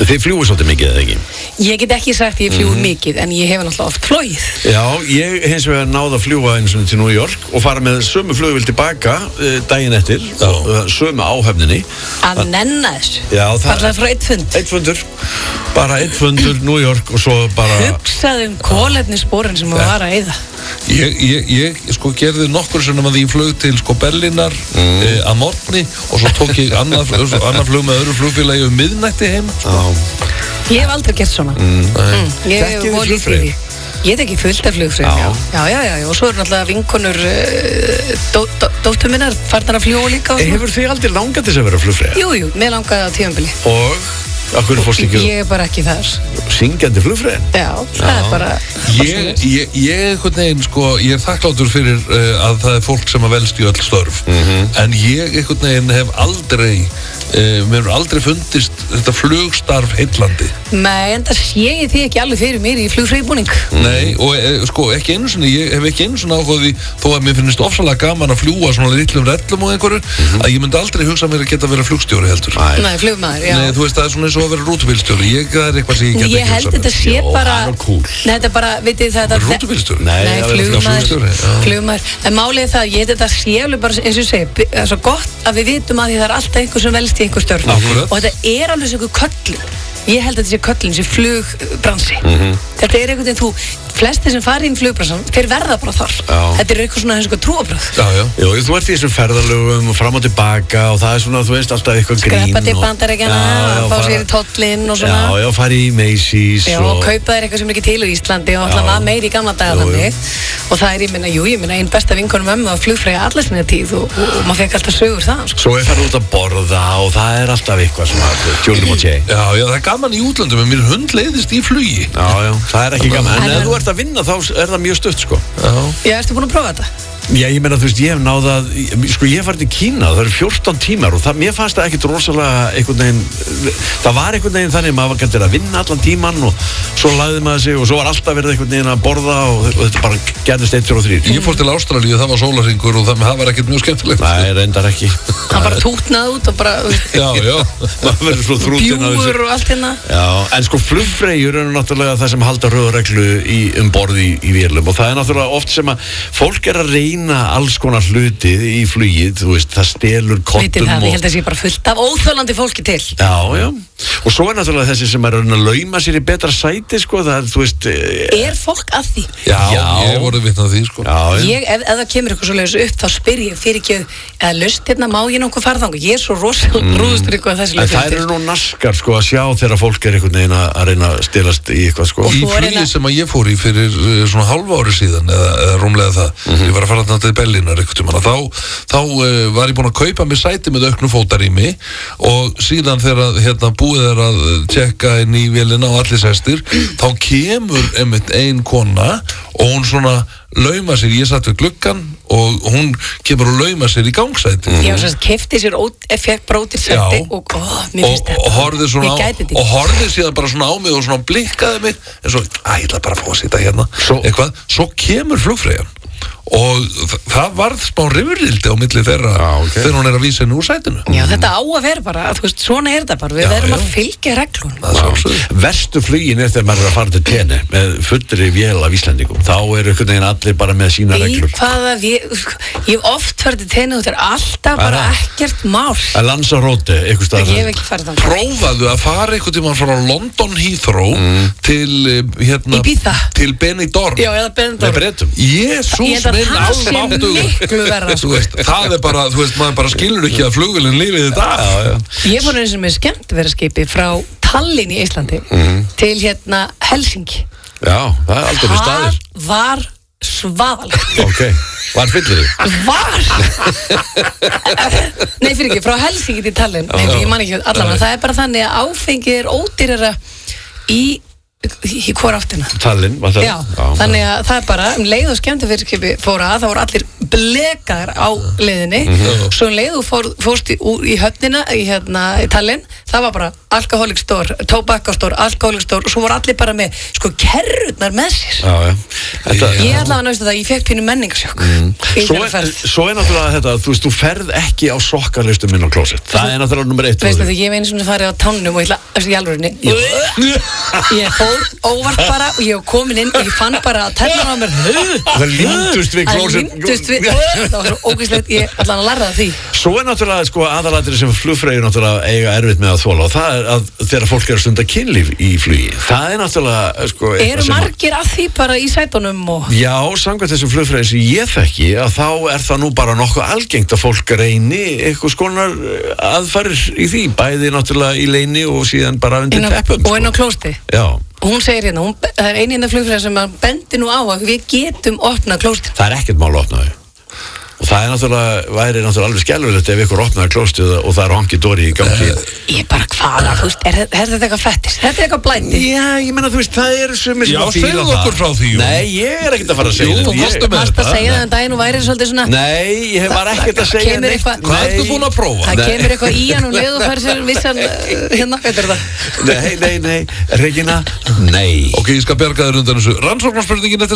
Þið fljúið svolítið mikið, eða ekki? Ég get ekki sagt ég fljúi mikið, en ég hef náttúrulega oft flogið. Já, ég hins vegar náði að fljúa einu sinni til New York og fara með sömu flugvél tilbaka daginn eftir, sömu áhöfninni. Að nenna þessu. Já, Bara frá einn fund. Einn fundur. Bara einn fundur, New York og svo bara... Hugsaðu kolefnissporin sem þú var að eyða. Ég sko gerði nokkur sem að ég flög til sko Berlínar að morgni og svo tók ég annað flug með öðru flugfélagi miðnætti heim sko. Ég hef aldrei gert svona. Ég hef volið fyrir því. Ég tek ekki fullt af flugfreyjum. Já, og svo náttúrulega vinkonur dóttur minnar farnar að fljúga líka. Hefur þið aldrei langað til að vera flugfreyja? Jú, mér langaði á tímabili. Og? Akkur fórst ekki? Ég bara ekki þar. Syngjandi flugfreyjan? Já, það er bara... Ég einhvern veginn, sko, ég er þakklátur fyrir að það er fólk sem að velst í öll störf. En ég einhvern veginn hef aldrei, mér hefur aldrei fundist þetta flugstarf heillandi. Nei, en það sé ég því ekki alveg fyrir mér í flugfreyjubúning. Nei, og sko, ekki einu sinni, ég hef ekki einu sinni áhugaði, þó að mér finnist ofsalega gaman að fljúa svona litlum rellum og einhverju, að ég myndi aldrei hugsa mér að geta að vera flugstjóri heldur. Nei, flugmaður, já. Nei, þú veist, það er svona eins og að vera rútubílstjóri. Það er eitthvað sem ég get ekki hugsa mér. Ég held þetta sé bara... Nei, þetta bara, vitið það... Rútubílstjóri? Nei, flugmaður. En málið það, ég held þetta sé alveg bara, eins og ég segi, það er svo gott að við vitum að því það er alltaf einhver sem velst í einhver störf. Og þetta er alveg svona köllun. Ég held að þetta sé köllun, þessi flugbransi. Þetta er einhvern veginn flestir sem fara inn í flugbransan, þeir verða bara þar. Þetta er eitthvað svona eins og trúarbrögð. Jú, þú ert í þessum ferðalögum og fram og tilbaka og það er svona, þú veist, alltaf eitthvað grín. Skreppa til Bandaríkjanna, fá sér í tollinn og svona. Já, fara í Macy's og kaupa þér eitthvað sem er ekki til í Íslandi og alltaf var meiri í gamla daga þannig. Og það er, ég minna, einn besta vinkonum var flugfreyja alla sinni tíð og maður fekk alltaf sögur það. Svo er farið út að borða og það er alltaf eitthvað svona tjólum og tjei. Já, það er gaman í útlöndum, en mér hundleiðist í flugi. Já, það er ekki gaman. En ef þú ert að vinna, þá er það mjög stutt, sko. Já, ertu búin að prófa þetta? Já, ég meina, þú veist, ég hef náð að, sko, ég hef farið til Kína, það eru 14 tímar og mér fannst það ekkert rosalega einhvern veginn, það var einhvern veginn þannig, maður var gætið að vinna allan tíman og svo lagði maður sig og svo var alltaf verið einhvern veginn að borða og þetta bara gerðist 1, 2 og 3. Ég fór til Ástralíu, það var sólarhringur og það var ekkert mjög skemmtilegt. Nei, reyndar ekki. Hann bara tútnaði út og bara... Já. Maður verður svo þrútinn að þessu. Bjúgur og allt hérna. Já, en sko flugfreyjur eru náttúrulega það sem halda röð og reglu borð í vélum og það er náttúrulega oft sem að fólk er að reyna alls konar hluti í flugið, þú veist, það stelur kottum Vitið það, ég held að það sé bara fullt af óþolandi fólki til. Já. Og svo er náttúrulega þessi sem er að lauma sér í betra sæti, sko, það er, þú veist... Er fólk að því? Já, ég voru vitnað því, sko. Ef það kemur eitthvað svoleiðis upp, þá spyr ég fyrir ekki eða löst hérna, má ég nokkuð fara þangað? Ég er svo rúðustur eitthvað þessi löst. Það eru nú naskar, sko, að sjá þegar fólk er einhvern veginn að reyna að stilast í eitthvað, sko. Í flugi sem að ég fór í fyrir svona hálfa ári síðan, eða rúmlega það, ég var að fara til Berlínar þá var ég búinn að kaupa mér sæti með auknu fótarými og síðan þegar búið er að tjekka inn í vélina og allir sestir þá kemur einmitt ein kona og hún svona lauma sér, ég satt við gluggan og hún kemur og lauma sér í gangsæti. Já, svo keypti sér fekk brótir sæti og mér finnst þetta. Og horfði síðan bara svona á mig og svona blikkaði mig en svo, ég ætla bara að fá að sitja hérna eitthvað, svo kemur flugfreyjan og það varð smá rifrildi á milli þeirra þegar hún er að vísa henni úr sætinu. Já, þetta á að vera bara, þú veist, svona er þetta bara, við verðum að fylgja reglunum. Verstu flugin er þegar maður er að fara til Tene með fullri vél af Íslandingum, þá eru einhvern veginn allir bara með sína reglur. Í hvaða ég hef oft farið til Tene og þetta er alltaf bara ekkert mál. Að Lanzarote, eitthvað staðar. Ég hef ekki farið þangað. Prófaðu að fara einhvern tímann frá London Heathrow til Benidorm. Já, eða Benidorm. Jesús minn það er bara, þú veist, maður bara skilur ekki að flugvélin lifið þetta af. Ég fór eins og með skemmtiferðaskipi frá Tallinn í Íslandi til Helsinki. Já, það er aldrei staðir. Það var svaðalegt. Ok, var fyllir þig? Nei, fyrir ekki, frá Helsinki til Tallinn. Nei, ég man ekki allavega. Það er bara þannig að áfengi er ódýrara í í hvora áttina. Tallinn, var það? Já, þannig að það er bara leið og skemmtifyrirskipi fóra að það voru allir blekaðar á leiðinni svo leið og fórst í höfnina í Tallinn, það var bara alkohólikstór, tóbakkastór, alkohólikstór og svo voru allir bara með sko kerrurnar með sér. Ég allavega náttúrulega það, ég fekk pínu menningarsjokk Svo er náttúrulega þetta, þú ferð ekki á sokkarlistum inn á klósett, það er náttúrulega nummer 1. Veistu þetta, ég hef einu svona farið á tánum og í alvörinni ég fór óvart bara og ég var komin inn og ég fann bara að tennur á mér það límdust við klósett það var svo ógæslegt, ég allan að læra það því. Svo er náttúrulega sko aðalatrið sem flugfreyjur náttúrulega eiga erfitt með að þola og það er að þegar fólk er að stunda kynlíf í flugi, það er náttúrulega sko eru margir að því bara í sætunum og já, samkvæmt þessum flugfreyjum sem ég þekki að þá er það nú bara nokkuð algengt að fólk reyni eitthvað skonar aðfarir í því, bæði náttúrulega í leini og síðan bara undir teppum og inn á klósti. Já. Og hún segir það er eini flugfreyja sem bendi nú á að við getum opnað klósti. Það er ekkert mál að opna þau. Og það er væri náttúrulega alveg skelfilegt ef ykkur opnaði klóstið og það er honki-dóri í gangi. Ég bara hvaða, þú veist, er þetta eitthvað fettis? Þetta er eitthvað blændi? Já, ég meina, þú veist, það eru sumir sem að fíla það. Já, segðu okkur frá því. Nei, ég er ekkert að fara að segja þetta. Þú varst að segja það en daginn og væri svolítið svona. Nei, ég var ekkert að segja neitt. Hvað ertu búin að prófa? Það kemur eitthvað í hann og leið og fær sér vissan Nei, Regína, nei. Ok, ég skal berga þér undan þessu. Rannsóknarspurningin